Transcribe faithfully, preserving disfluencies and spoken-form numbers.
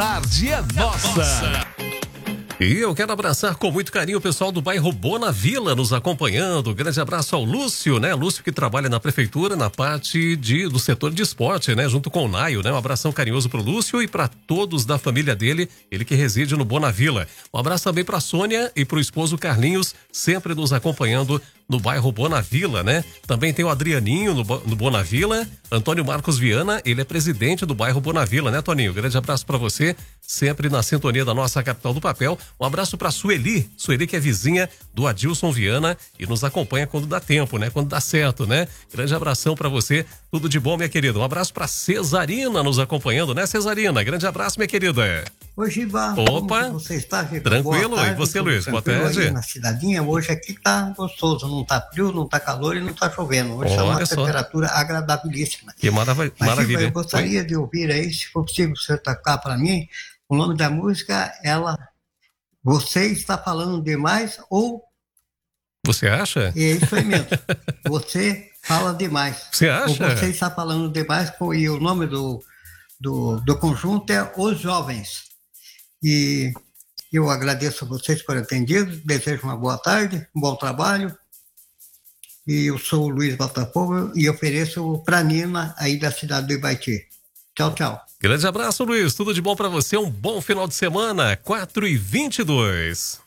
Tarde é nossa. E eu quero abraçar com muito carinho o pessoal do bairro Bona Vila nos acompanhando. Grande abraço ao Lúcio, né? Lúcio que trabalha na prefeitura na parte de, do setor de esporte, né? Junto com o Naio, né? Um abração carinhoso pro Lúcio e para todos da família dele, ele que reside no Bona Vila. Um abraço também pra Sônia e pro esposo Carlinhos, sempre nos acompanhando no bairro Bona Vila, né? Também tem o Adrianinho no, no Bona Vila, Antônio Marcos Viana, ele é presidente do bairro Bona Vila, né, Toninho? Grande abraço para você, sempre na sintonia da nossa capital do papel. Um abraço para Sueli, Sueli que é vizinha do Adilson Viana e nos acompanha quando dá tempo, né? Quando dá certo, né? Grande abração para você, tudo de bom, minha querida. Um abraço para Cesarina nos acompanhando, né, Cesarina? Grande abraço, minha querida. Oi, Giba. Opa. Como você está, Giba? Tranquilo, tarde, e você, Luiz? Boa tarde. Aí na cidadinha, hoje aqui tá gostoso, não tá frio, não tá calor e não tá chovendo. Hoje está uma só. temperatura agradabilíssima. Que maravilha. Mas, maravilha. Giba, eu gostaria Oi? de ouvir aí, se for possível você tocar para mim, o nome da música, ela, Você Está Falando Demais ou... Você acha? É isso aí mesmo. Você fala demais. Você acha? Ou Você Está Falando Demais, e o nome do, do, do conjunto é Os Jovens. E eu agradeço a vocês por atendido, desejo uma boa tarde, um bom trabalho. E eu sou o Luiz Botafogo e ofereço para Nina aí da cidade do Ibaiti. Tchau, tchau. Grande abraço, Luiz. Tudo de bom para você. Um bom final de semana. quatro e vinte e dois.